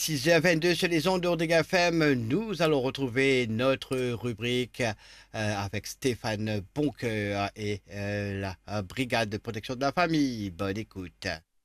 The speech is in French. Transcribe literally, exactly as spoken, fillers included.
six heures vingt-deux sur les ondes d'Ordega F M, nous allons retrouver notre rubrique euh, avec Stéphane Boncoeur et euh, la euh, brigade de protection de la famille. Bonne écoute.